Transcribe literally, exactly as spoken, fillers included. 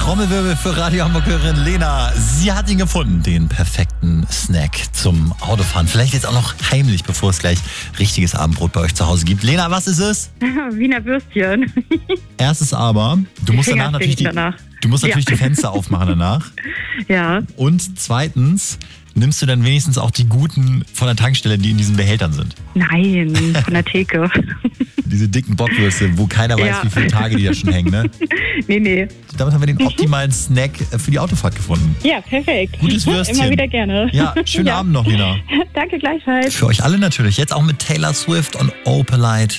Trommelwirbel für Radio Hamburg-Hörerin Lena. Sie hat ihn gefunden, den perfekten Snack zum Autofahren. Vielleicht jetzt auch noch heimlich, bevor es gleich richtiges Abendbrot bei euch zu Hause gibt. Lena, was ist es? Wiener Würstchen. Erstes aber, du musst danach natürlich, die, danach. du musst natürlich Ja. die Fenster aufmachen danach. Ja. Und zweitens, nimmst du dann wenigstens auch die guten von der Tankstelle, die in diesen Behältern sind? Nein, von der Theke. Diese dicken Bockwürste, wo keiner weiß, Ja. wie viele Tage die da schon hängen, ne? Nee, nee. Damit haben wir den optimalen Snack für die Autofahrt gefunden. Ja, perfekt. Gutes Würstchen. Immer wieder gerne. Ja, schönen Ja. Abend noch, Lena. Danke gleichfalls. Für euch alle natürlich. Jetzt auch mit Taylor Swift und Opalite.